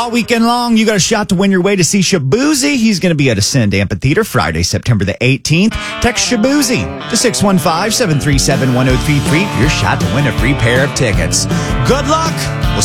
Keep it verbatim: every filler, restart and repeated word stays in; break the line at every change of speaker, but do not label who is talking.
All weekend long, you got a shot to win your way to see Shaboozey. He's going to be at Ascend Amphitheater Friday, September the eighteenth. Text Shaboozey to six one five, seven three seven, one zero three three for your shot to win a free pair of tickets. Good luck.